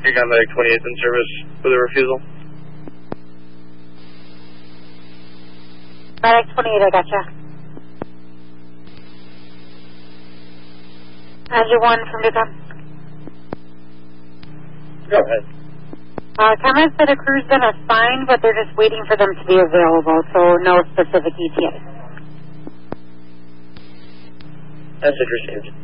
You got Medic 28 in service with a refusal. Medic 28, I gotcha. Azure 1 from Newcomb. Go ahead. Cameron said a crew's been assigned, but they're just waiting for them to be available, so no specific ETA. Message received.